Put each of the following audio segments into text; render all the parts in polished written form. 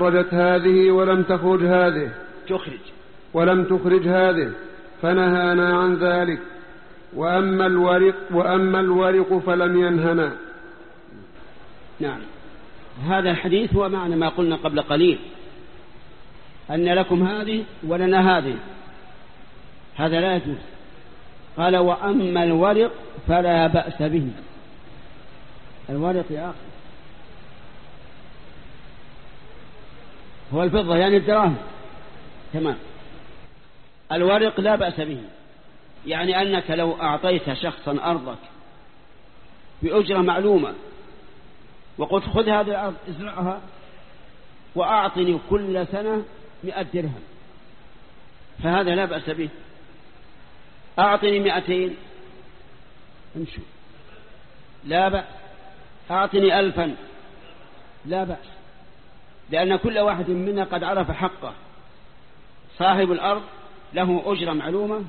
خرجت هذه ولم تخرج هذه فنهانا عن ذلك، وأما الورق فلم ينهنا. نعم، هذا الحديث هو معنى ما قلنا قبل قليل، أن لكم هذه ولنا هذه، هذا لا يجوز. قال وأما الورق فلا بأس به. الورق يا أخي هو الفضة، يعني الدراهم، تمام. الورق لا بأس به، يعني أنك لو أعطيت شخصا أرضك بأجرة معلومة وقلت خذ هذه الأرض ازرعها وأعطني كل سنة 100 درهم، فهذا لا بأس به. أعطني 200 امشوا لا بأس، أعطني 1000 لا بأس، لأن كل واحد منا قد عرف حقه. صاحب الأرض له أجرة معلومة،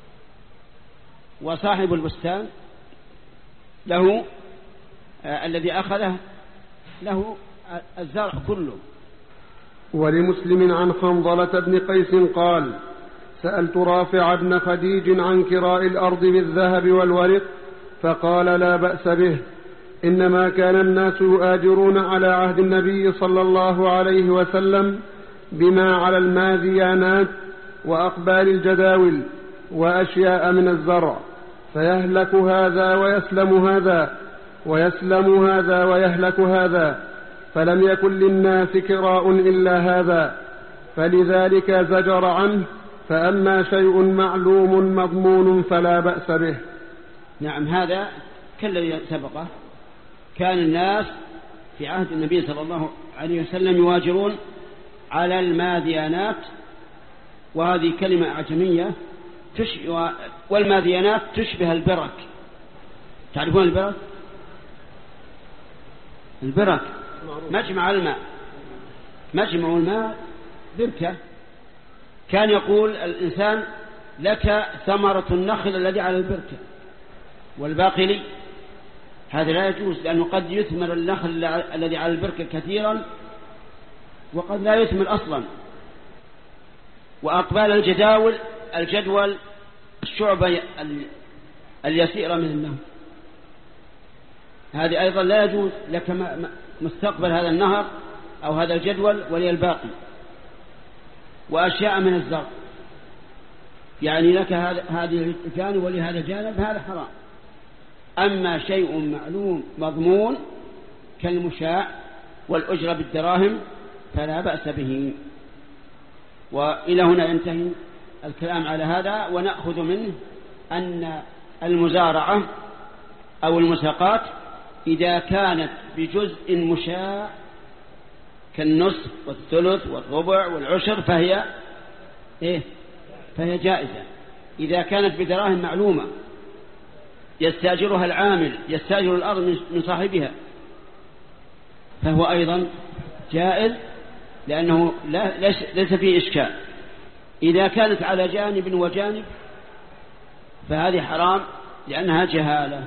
وصاحب البستان له الذي أخذه له الزرع كله. ولمسلم عن حنظلة بن قيس قال: سألت رافع بن خديج عن كراء الأرض بالذهب والورق فقال: لا بأس به، إنما كان الناس يؤاجرون على عهد النبي صلى الله عليه وسلم بما على الماذيانات وأقبال الجداول وأشياء من الزرع، فيهلك هذا ويسلم هذا، ويسلم هذا ويهلك هذا، فلم يكن للناس كراء إلا هذا، فلذلك زجر عنه. فأما شيء معلوم مضمون فلا بأس به. نعم، هذا كالذي سبقه. كان الناس في عهد النبي صلى الله عليه وسلم يواجرون على الماذيانات، وهذه كلمة أعجمية، والماذيانات تشبه البرك. تعرفون البرك؟ البرك مجمع الماء، مجمع الماء بركة. كان يقول الإنسان: لك ثمرة النخل الذي على البركة والباقي لي. هذا لا يجوز، لأنه قد يثمر النخل الذي على البركة كثيرا وقد لا يثمر أصلا. وأقبال الجدول الشعبة اليسيرة من النهر، هذه أيضا لا يجوز لك مستقبل هذا النهر أو هذا الجدول ولي الباقي. وأشياء من الزرع، يعني لك هذه الجانب ولهذا الجانب، هذا حرام. أما شيء معلوم مضمون كالمشاع والأجرة بالدراهم فلا بأس به. وإلى هنا ينتهي الكلام على هذا، ونأخذ منه أن المزارعة أو المساقات إذا كانت بجزء مشاع كالنصف والثلث والربع والعشر فهي جائزة. إذا كانت بدراهم معلومة يستأجرها العامل، يستأجر الأرض من صاحبها، فهو أيضا جائز، لأنه ليس فيه إشكال. إذا كانت على جانب وجانب فهذه حرام، لأنها جهالة.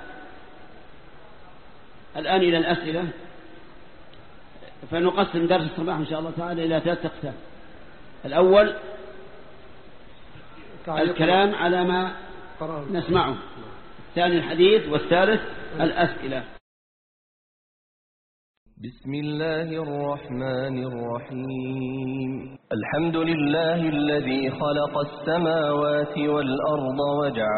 الآن إلى الأسئلة، فنقسم درس الصباح إن شاء الله تعالى إلى 3 أقسام. الأول الكلام على ما نسمعه، الثاني الحديث، والثالث الأسئلة. بسم الله الرحمن الرحيم. الحمد لله الذي خلق السماوات والأرض وجعل